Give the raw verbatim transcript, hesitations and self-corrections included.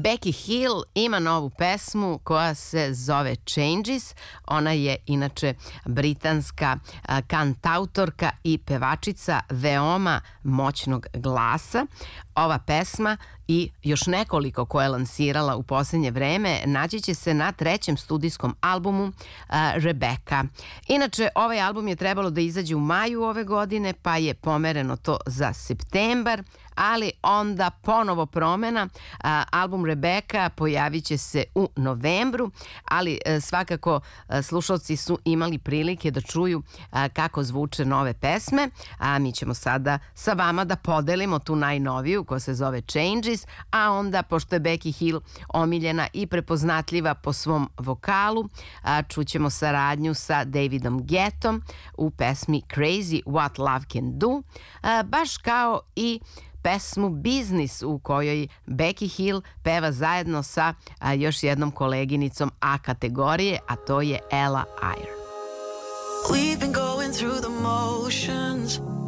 Becky Hill ima novu pesmu koja se zove Changes. Ona je inače britanska kantautorka i pevačica veoma moćnog glasa. Ova pesma i još nekoliko koje je lansirala u posljednje vreme naći će se na trećem studijskom albumu uh, Rebecca. Inače, ovaj album je trebalo da izađe u maju ove godine, pa je pomereno to za septembar, ali onda ponovo promena. Uh, album Rebecca pojavit će se u novembru, ali uh, svakako uh, slušalci su imali prilike da čuju uh, kako zvuče nove pesme, a mi ćemo sada sa vama da podelimo tu najnoviju koja se zove Changes, a onda, pošto je Becky Hill omiljena i prepoznatljiva po svom vokalu, a, čućemo saradnju sa Davidom Guettom u pesmi Crazy What Love Can Do, a, baš kao i pesmu Business u kojoj Becky Hill peva zajedno sa a, još jednom koleginicom A kategorije, a to je Ella Eyre. We've been going through the motions,